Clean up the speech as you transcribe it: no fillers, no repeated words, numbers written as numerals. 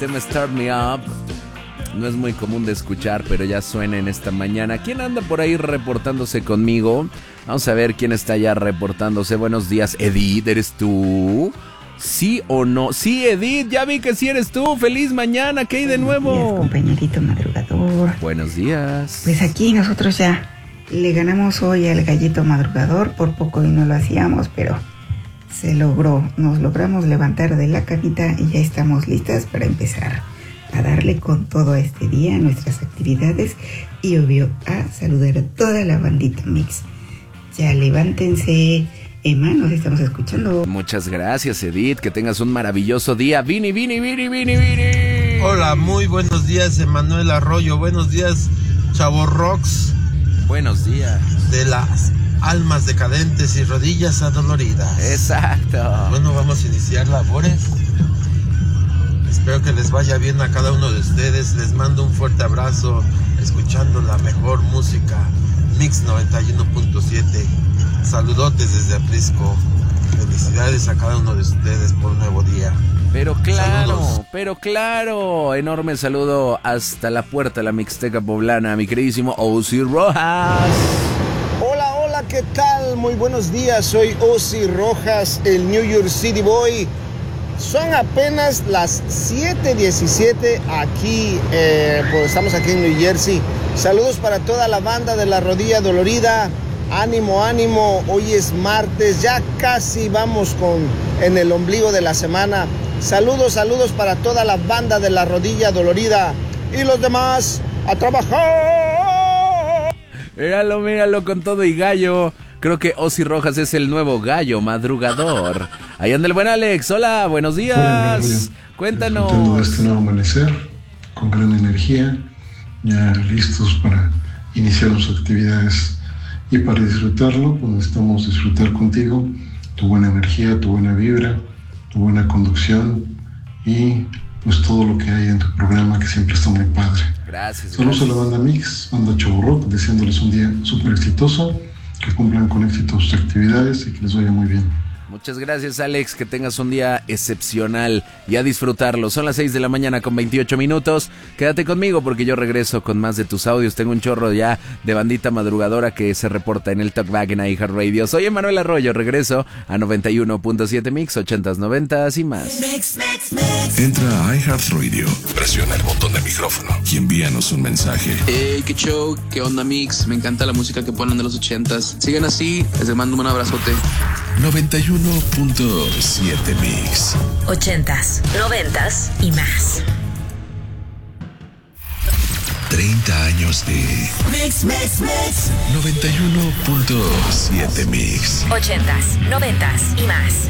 tema Start Me Up. No es muy común de escuchar, pero ya suena en esta mañana. ¿Quién anda por ahí reportándose conmigo? Vamos a ver quién está ya reportándose. Buenos días, Edith, ¿eres tú? ¿Sí o no? Sí, Edith, ya vi que sí eres tú. ¡Feliz mañana! ¿Qué hay de nuevo? Buenos días, compañerito madrugador. Buenos días. Pues aquí nosotros ya le ganamos hoy al gallito madrugador. Por poco y no lo hacíamos, pero se logró. Nos logramos levantar de la camita y ya estamos listas para empezar a darle con todo este día a nuestras actividades y obvio a saludar a toda la bandita Mix. Ya levántense. Emma, nos estamos escuchando. Muchas gracias, Edith. Que tengas un maravilloso día. Vini. Hola, muy buenos días, Emanuel Arroyo. Buenos días, Chavo Rocks. Buenos días. De las almas decadentes y rodillas adoloridas. Exacto. Bueno, vamos a iniciar labores. Espero que les vaya bien a cada uno de ustedes. Les mando un fuerte abrazo, escuchando la mejor música. Mix 91.7. Saludotes desde Atlisco. Felicidades a cada uno de ustedes por un nuevo día. Pero Saludos. claro. Enorme saludo hasta la puerta de la Mixteca Poblana, mi queridísimo Ozzy Rojas. Hola, ¿qué tal? Muy buenos días, soy Ozzy Rojas, el New York City Boy. Son apenas las 7:17 aquí, pues estamos aquí en New Jersey. Saludos para toda la banda de la rodilla dolorida. Ánimo, hoy es martes, ya casi vamos en el ombligo de la semana. Saludos para toda la banda de la rodilla dolorida y los demás a trabajar. Míralo con todo y gallo. Creo que Ozzy Rojas es el nuevo gallo madrugador. Ahí anda el buen Alex. Hola, buenos días. Hola, cuéntanos. Disfrutando de este nuevo amanecer, con gran energía, ya listos para iniciar las actividades. Y para disfrutarlo, pues necesitamos disfrutar contigo, tu buena energía, tu buena vibra, tu buena conducción y pues todo lo que hay en tu programa, que siempre está muy padre. Gracias. Saludos a la banda Mix, banda Chavo Rock, deseándoles un día súper exitoso, que cumplan con éxito sus actividades y que les vaya muy bien. Muchas gracias, Alex, que tengas un día excepcional y a disfrutarlo. Son las 6 de la mañana con 28 minutos. Quédate conmigo porque yo regreso con más de tus audios. Tengo un chorro ya de bandita madrugadora que se reporta en el Talkback en iHeartRadio. Soy Emanuel Arroyo, regreso a 91.7 Mix, 80s, 90s y más. Entra a iHeartRadio, presiona el botón de micrófono y envíanos un mensaje. Hey, qué show, qué onda Mix, me encanta la música que ponen de los 80s. Sigan así, les mando un abrazote. 91.7 Mix. 80s, 90s y más. 30 años de Mix. 91.7 Mix. 80s, 90s y más.